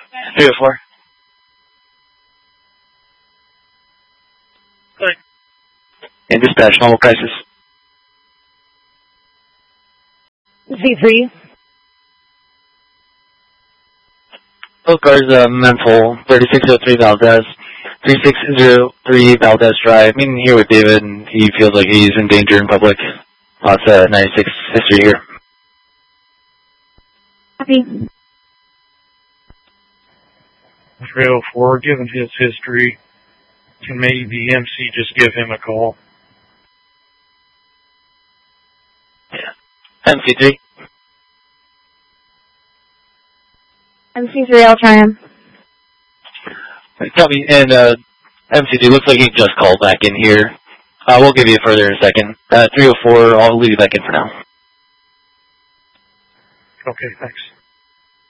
304. Good. In dispatch, normal crisis. Z3. Both cars, mental, 3603 Valdez, 3603 Valdez Drive. I'm here with David, and he feels like he's in danger in public. Lots of 96 history here. Copy. 304, given his history, can maybe the MC just give him a call? Yeah. MC3. MC3, I'll try him. Copy. And MC3 looks like he just called back in here. We'll give you further in a second. 304, I'll leave you back in for now. Okay, thanks.